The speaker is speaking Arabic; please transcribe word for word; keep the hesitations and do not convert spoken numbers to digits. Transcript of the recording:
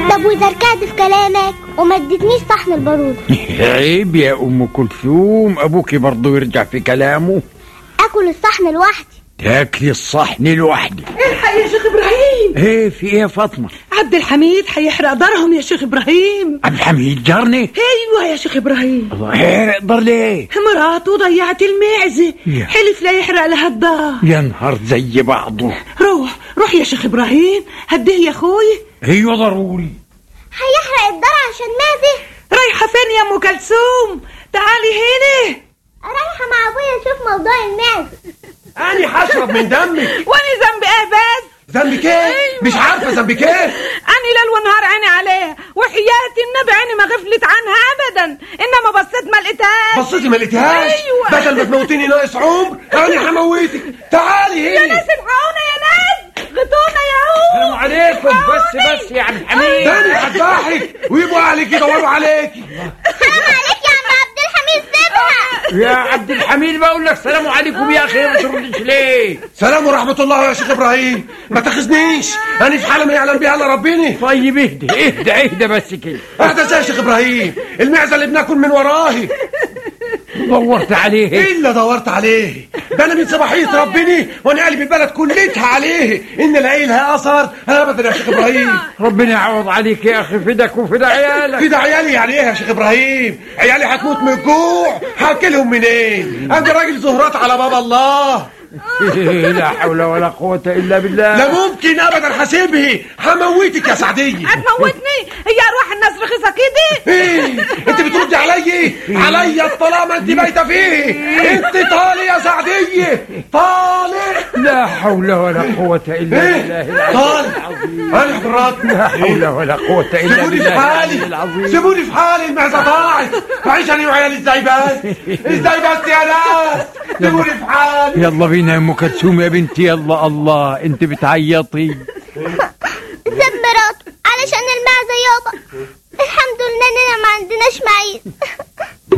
طب وإذا ركعت في كلامك وما اديتنيش صحن البارود؟ عيب يا أم كلثوم، أبوكي برضو يرجع في كلامه. أكل الصحن لوحدي. تاكلي الصحن لوحدي؟ الحق يا شيخ إبراهيم. ايه في ايه يا فاطمة؟ عبد الحميد هيحرق دارهم يا شيخ إبراهيم. عبد الحميد جارني؟ ايوه يا شيخ إبراهيم. الله يحرق دار ليه؟ مراته ضيعت المعزة، حلف لا يحرق لها الدار. يا نهار زي بعضه. روح روح يا شيخ إبراهيم، هديه يا اخوي. ايوه ضروري. هيحرق الدار عشان معزة؟ رايحة فين يا ام كلثوم؟ تعالي هنا. رايحة مع ابويا اشوف موضوع المعزة. أنا هشرب من دمك. وانا ذنبي ايه بس؟ ذنبك ايه؟ مش عارفة ذنبك ايه؟ أنا ليل ونهار عيني عليها، وحياة النبي عيني ما غفلت عنها أبدا، إنما بصيت ما لقيتهاش. بصيتي ما لقيتهاش؟ أيوة. بدل ما تموتيني ناقص عمر أنا هموتك. تعالي هنا يا ناس الحقونا يا ناس، غطونا يا هو. السلام عليكم. بس بس يا عبد الحميد. تاني هتضحك ويبقوا عليك يدوروا عليك. حرام عليك يا عم عبد الحميد، سيبها. يا عبد الحميد بقول لك سلام عليكم يا أخي، ما تردش ليه؟ سلام ورحمة الله يا شيخ إبراهيم. ما تاخذنيش، أنا في حالة ما يعلم بها إلا ربنا. طيب اهدى اهدى اهدى بس كده. اهدى ازاي يا شيخ إبراهيم؟ المعزة اللي بناكل من وراهي. دورت عليه؟ إلا دورت عليه، ده أنا من صباحية ربنا وأنا قلبي البلد كلتها عليه، إن لاقي لها أثر أبدا يا شيخ إبراهيم. ربنا يعوض عليك يا أخي، فدك وفدا عيالك. فدا عيالي يعني إيه يا شيخ إبراهيم؟ عيالي هتموت من الجوع، هاكلهم منين؟ أنا راجل زهرات على باب الله. لا حول ولا قوة إلا بالله. لا ممكن أبدا، حاسبه هموتك يا سعدية. هتموتني؟ هي أرواح الناس رخيصة كده؟ إيه أنت بتردي علي؟ علي الطلاق ما أنت بايتة فيه. أنت طالي يا سعدية، طالي. لا حول ولا قوة إلا بالله طالي. أنا حضرات. لا حول ولا قوة إلا سيبوني في بالله حالي، العظيم. سيبوني في حالي، المعزة ضاعت. معيش أنا وعيالي إزاي بس؟ إزاي بس يا ناس؟ سيبوني في حالي. يلا بينا يا ام كلثوم يا بنتي، يلا. الله انت بتعيطي. سيب مراته علشان المعزة يابا. الحمد لله اننا ما عندناش معيز.